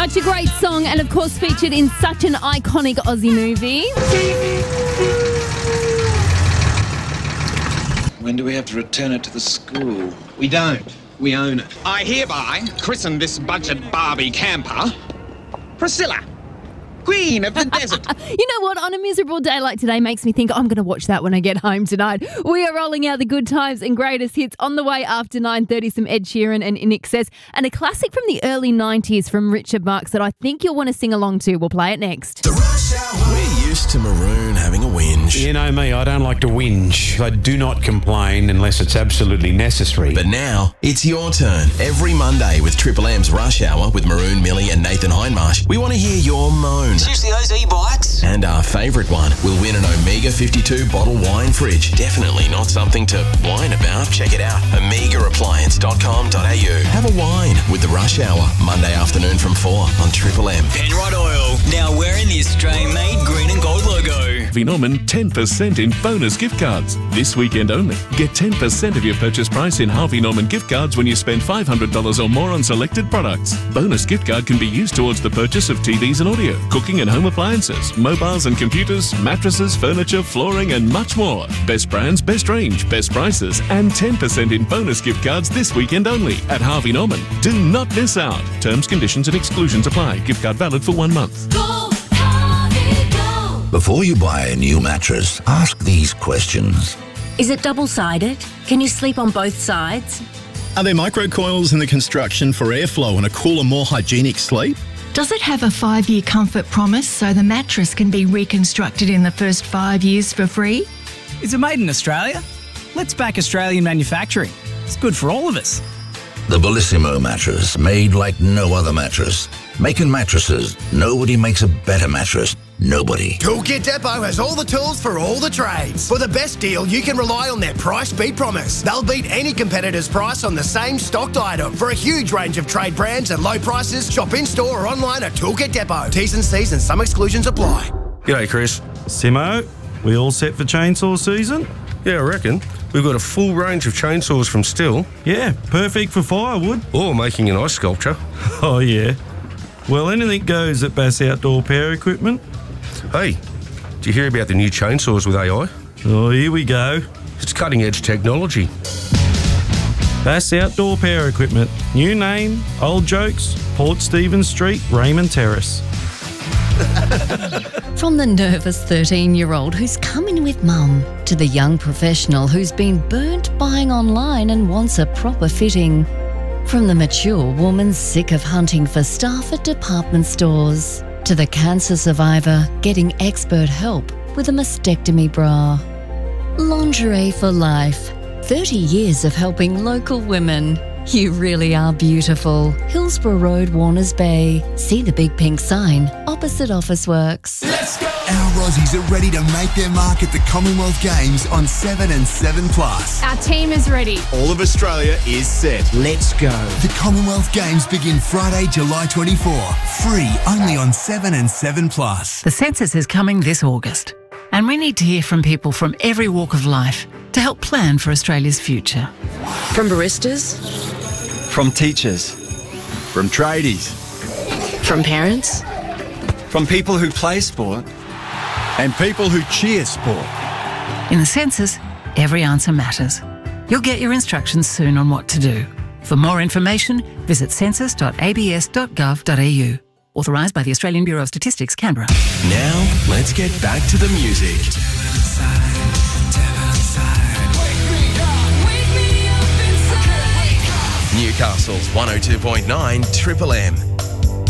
Such a great song, and of course featured in such an iconic Aussie movie. When do we have to return it to the school? We don't. We own it. I hereby christen this budget Barbie camper Priscilla, Queen of the Desert. You know what? On a miserable day like today makes me think I'm going to watch that when I get home tonight. We are rolling out the good times and greatest hits on the way after 9:30. Some Ed Sheeran and In Excess, and a classic from the early 90s from Richard Marx that I think you'll want to sing along to. We'll play it next. We're used to Maroon having a whinge. You know me, I don't like to whinge. I do not complain unless it's absolutely necessary. But now, it's your turn. Every Monday with Triple M's Rush Hour with Maroon, Millie and Nathan Hindmarsh, we want to hear your moan. Seriously, those e-bikes? And our favourite one will win an Omega 52 bottle wine fridge. Definitely not something to whine about. Check it out. OmegaAppliance.com.au. Have a wine with the Rush Hour, Monday afternoon from 4 on Triple M. Penrod Oil, now wearing the Australian-made green and gold logo. Harvey Norman 10% in bonus gift cards. This weekend only. Get 10% of your purchase price in Harvey Norman gift cards when you spend $500 or more on selected products. Bonus gift card can be used towards the purchase of TVs and audio, cooking and home appliances, mobiles and computers, mattresses, furniture, flooring and much more. Best brands, best range, best prices and 10% in bonus gift cards this weekend only at Harvey Norman. Do not miss out. Terms, conditions and exclusions apply. Gift card valid for 1 month. Go, Harvey, go. Before you buy a new mattress, ask these questions. Is it double-sided? Can you sleep on both sides? Are there microcoils in the construction for airflow and a cooler, more hygienic sleep? Does it have a 5-year comfort promise so the mattress can be reconstructed in the first 5 years for free? Is it made in Australia? Let's back Australian manufacturing. It's good for all of us. The Bellissimo mattress, made like no other mattress. Making mattresses, nobody makes a better mattress. Nobody. Toolkit Depot has all the tools for all the trades. For the best deal, you can rely on their price beat promise. They'll beat any competitor's price on the same stocked item. For a huge range of trade brands and low prices, shop in-store or online at Toolkit Depot. T's and C's and some exclusions apply. G'day, Chris. Simo, we all set for chainsaw season? Yeah, I reckon. We've got a full range of chainsaws from Stihl. Yeah, perfect for firewood. Or making an ice sculpture. Oh, yeah. Well, anything goes at Bass Outdoor Power Equipment. Hey, did you hear about the new chainsaws with AI? Oh, here we go. It's cutting-edge technology. Bass Outdoor Power Equipment. New name, old jokes, Port Stephens Street, Raymond Terrace. From the nervous 13-year-old who's coming with mum to the young professional who's been burnt buying online and wants a proper fitting. From the mature woman sick of hunting for staff at department stores to the cancer survivor getting expert help with a mastectomy bra. Lingerie for life. 30 years of helping local women. You really are beautiful. Hillsborough Road, Warners Bay. See the big pink sign opposite Officeworks. Let's go! Our Aussies are ready to make their mark at the Commonwealth Games on 7 and 7+. Our team is ready. All of Australia is set. Let's go. The Commonwealth Games begin Friday, July 24. Free only on 7 and 7+. The census is coming this August, and we need to hear from people from every walk of life to help plan for Australia's future. From baristas, from teachers, from tradies, from parents, from people who play sport, and people who cheer sport. In the census, every answer matters. You'll get your instructions soon on what to do. For more information, visit census.abs.gov.au. Authorised by the Australian Bureau of Statistics, Canberra. Now, let's get back to the music. Newcastle's 102.9 Triple M.